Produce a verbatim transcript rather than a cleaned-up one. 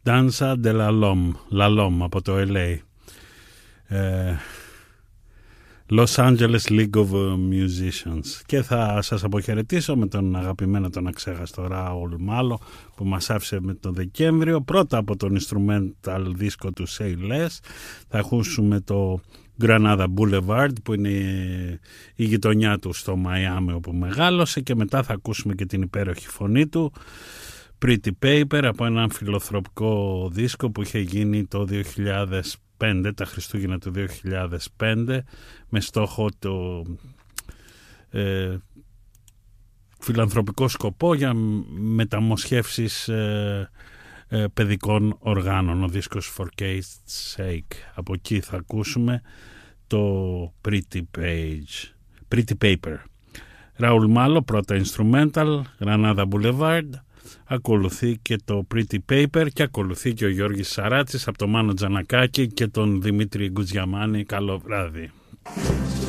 Danza de la Lom, La Lom από το ελ έι. Ε, Los Angeles League of Musicians. Και θα σας αποχαιρετήσω με τον αγαπημένο, τον αξέχαστο Ραούλ Μάλο, που μας άφησε με τον Δεκέμβριο. Πρώτα από τον instrumental δίσκο του Say Less θα ακούσουμε το Granada Boulevard, που είναι η γειτονιά του στο Μαϊάμι όπου μεγάλωσε, και μετά θα ακούσουμε και την υπέροχη φωνή του Pretty Paper από έναν φιλοθροπικό δίσκο που είχε γίνει το δύο χιλιάδες πέντε, τα Χριστούγεννα του δύο χιλιάδες πέντε, με στόχο το ε, φιλανθρωπικό σκοπό για μεταμοσχεύσεις ε, ε, παιδικών οργάνων, ο δίσκος For Case's Sake. Από εκεί θα ακούσουμε το Pretty Page, Pretty Paper. Ραούλ Μάλο, πρώτα instrumental, Granada Boulevard. Ακολουθεί και το Pretty Paper και ακολουθεί και ο Γιώργης Σαράτσης από το Μάνο Τζανακάκη και τον Δημήτρη Γκουτζιαμάνη. Καλό βράδυ.